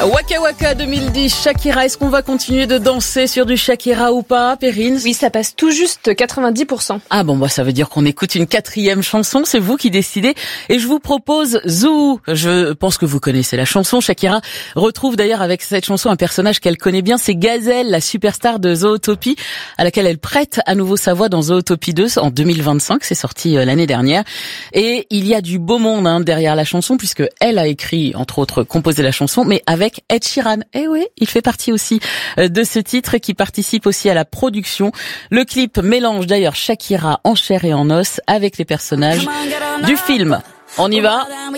Waka Waka 2010, Shakira. Est-ce qu'on va continuer de danser sur du Shakira ou pas, Perrine? Oui, ça passe tout juste 90%. Ah bon, ça veut dire qu'on écoute une 4e chanson, c'est vous qui décidez. Et je vous propose Zou. Je pense que vous connaissez la chanson. Shakira retrouve d'ailleurs avec cette chanson un personnage qu'elle connaît bien, c'est Gazelle, la superstar de Zootopie, à laquelle elle prête à nouveau sa voix dans Zootopie 2 en 2025, c'est sorti l'année dernière. Et il y a du beau monde derrière la chanson, puisque elle a écrit, entre autres, composé la chanson, mais avec Ed Sheeran. Eh oui, il fait partie aussi de ce titre qui participe aussi à la production. Le clip mélange d'ailleurs Shakira en chair et en os avec les personnages du film. On y va?